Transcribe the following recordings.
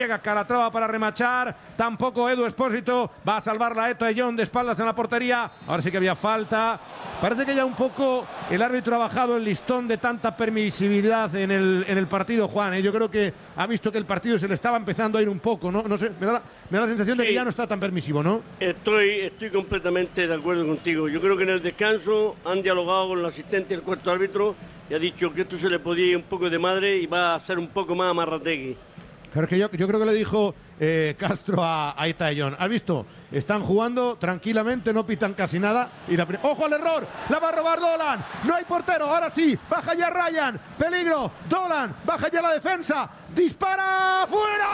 Llega Calatrava para remachar, tampoco Edu Expósito, va a salvar la Eto Ayllón de espaldas en la portería, ahora sí que había falta. Parece que ya un poco el árbitro ha bajado el listón de tanta permisibilidad en el partido, Juan, ¿eh? Yo creo que ha visto que el partido se le estaba empezando a ir un poco, ¿no? No sé, me da la sensación de que ya no está tan permisivo, ¿no? Estoy completamente de acuerdo contigo. Yo creo que en el descanso han dialogado con el asistente del cuarto árbitro y ha dicho que esto se le podía ir un poco de madre y va a ser un poco más amarrategui. Pero es que yo creo que le dijo Castro a Eto Ayllón. ¿Has visto? Están jugando tranquilamente, no pitan casi nada. Y ¡ojo al error! ¡La va a robar Dolan! ¡No hay portero! ¡Ahora sí! ¡Baja ya Ryan! ¡Peligro! ¡Dolan! ¡Baja ya la defensa! ¡Dispara!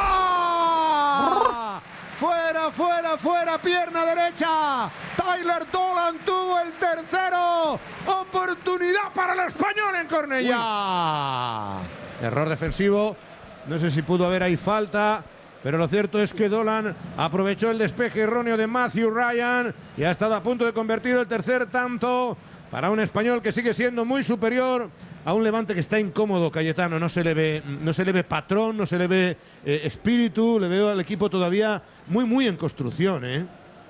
¡Fuera! ¡Fuera, fuera, fuera! ¡Pierna derecha! Tyler Dolan tuvo el tercero. ¡Oportunidad para el español en Cornellá! Error defensivo. No sé si pudo haber ahí falta, pero lo cierto es que Dolan aprovechó el despeje erróneo de Matthew Ryan y ha estado a punto de convertir el tercer tanto para un español que sigue siendo muy superior a un Levante que está incómodo, Cayetano. No se le ve patrón, no se le ve espíritu, le veo al equipo todavía muy en construcción, ¿eh?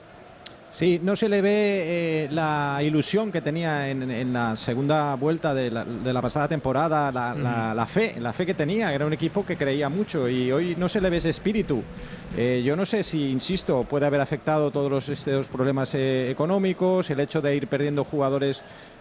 Sí, no se le ve la ilusión que tenía en la segunda vuelta de la pasada temporada, la fe que tenía. Era un equipo que creía mucho y hoy no se le ve ese espíritu. Yo no sé si, insisto, puede haber afectado todos estos problemas económicos, el hecho de ir perdiendo jugadores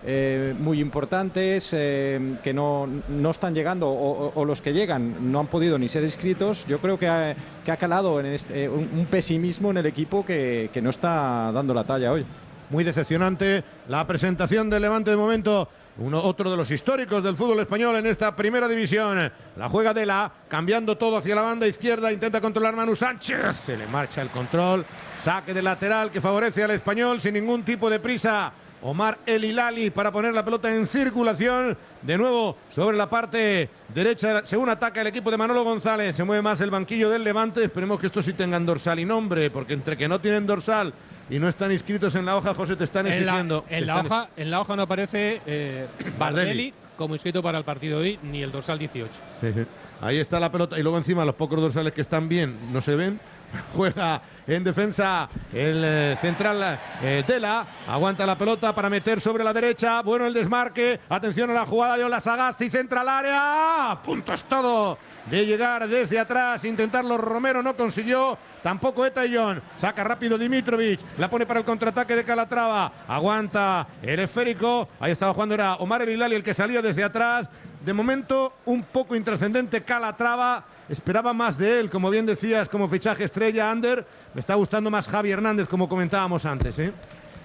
muy importantes que no están llegando o los que llegan no han podido ni ser inscritos. Yo creo que ha calado en un pesimismo en el equipo que no está dando la talla hoy. Muy decepcionante la presentación del Levante de momento. Otro de los históricos del fútbol español en esta primera división. La juega Dela, cambiando todo hacia la banda izquierda. Intenta controlar Manu Sánchez. Se le marcha el control. Saque de lateral que favorece al español sin ningún tipo de prisa. Omar El Hilali para poner la pelota en circulación. De nuevo sobre la parte derecha, según ataca el equipo de Manolo González. Se mueve más el banquillo del Levante. Esperemos que estos sí tengan dorsal y nombre, porque entre que no tienen dorsal y no están inscritos en la hoja, José, te están exigiendo. En la hoja no aparece Bardelli como inscrito para el partido hoy, ni el dorsal 18. Sí. Ahí está la pelota y luego encima los pocos dorsales que están bien no se ven. Juega en defensa el central Dela, aguanta la pelota para meter sobre la derecha, bueno el desmarque, atención a la jugada de Olasagasti, centra al área, punto es todo de llegar desde atrás, intentarlo Romero, no consiguió, tampoco Eto Ayllón, saca rápido Dimitrovic, la pone para el contraataque de Calatrava, aguanta el esférico, ahí estaba jugando, era Omar El Hilali el que salía desde atrás, de momento un poco intrascendente Calatrava. Esperaba más de él, como bien decías, como fichaje estrella, Ander. Me está gustando más Javi Hernández, como comentábamos antes, ¿eh?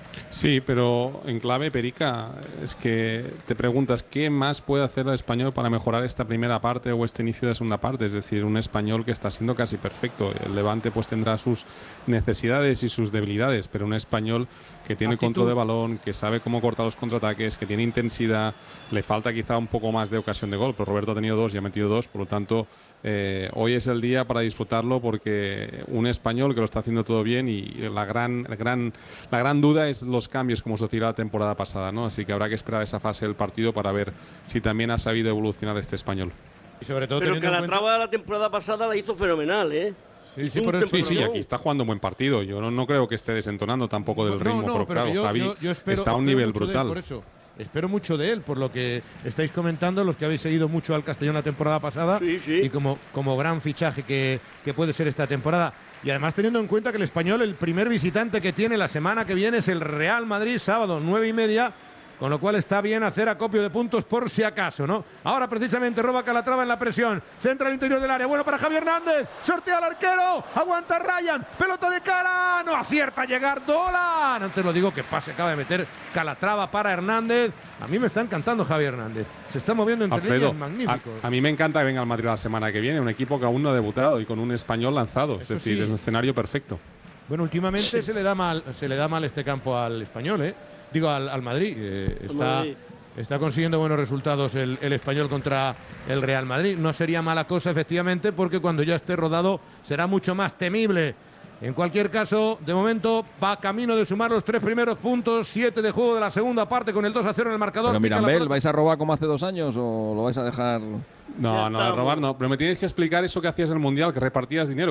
Sí, pero en clave, Perica, es que te preguntas qué más puede hacer el español para mejorar esta primera parte o este inicio de segunda parte. Es decir, un español que está siendo casi perfecto. El Levante pues tendrá sus necesidades y sus debilidades, pero un español que tiene control de balón, que sabe cómo cortar los contraataques, que tiene intensidad. Le falta quizá un poco más de ocasión de gol, pero Roberto ha tenido dos y ha metido dos, por lo tanto hoy es el día para disfrutarlo, porque un español que lo está haciendo todo bien, y la gran duda es los cambios como sucedió la temporada pasada, ¿no? Así que habrá que esperar esa fase del partido para ver si también ha sabido evolucionar este español. Y sobre todo pero Calatrava la temporada pasada la hizo fenomenal, ¿eh? Sí, aquí está jugando un buen partido. Yo no creo que esté desentonando tampoco del ritmo, pero claro, Javi está a un nivel brutal. Por eso. Espero mucho de él, por lo que estáis comentando, los que habéis seguido mucho al Castellón la temporada pasada, y como gran fichaje que puede ser esta temporada. Y además teniendo en cuenta que el español, el primer visitante que tiene la semana que viene es el Real Madrid, sábado 9:30, con lo cual está bien hacer acopio de puntos por si acaso, ¿no? Ahora precisamente roba Calatrava en la presión, centra al interior del área, bueno para Javi Hernández, sortea al arquero, aguanta Ryan, pelota de cara, no acierta a llegar Dolan. Antes lo digo, que pase acaba de meter Calatrava para Hernández. A mí me está encantando Javi Hernández, se está moviendo entre líneas, magnífico. A mí me encanta que venga al Madrid la semana que viene, un equipo que aún no ha debutado y con un español lanzado, es decir, es un escenario perfecto. Bueno, últimamente se le da mal este campo al español, ¿eh? Digo, al Madrid. Está consiguiendo buenos resultados el español contra el Real Madrid. No sería mala cosa, efectivamente, porque cuando ya esté rodado será mucho más temible En cualquier caso, de momento va camino de sumar los 3 primeros puntos, 7 de juego de la segunda parte con el 2-0 en el marcador. Pero Mirambel, ¿vais a robar como hace 2 años o lo vais a dejar? No, de robar no. Pero me tienes que explicar eso que hacías en el Mundial, que repartías dinero.